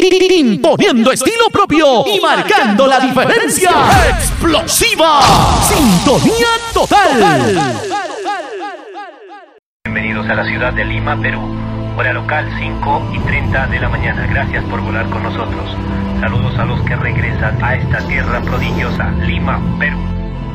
Imponiendo estilo propio y marcando la diferencia. ¡Explosiva! Sintonía total. Bienvenidos a la ciudad de Lima, Perú. Hora local 5:30 de la mañana. Gracias por volar con nosotros. Saludos a los que regresan a esta tierra prodigiosa, Lima, Perú.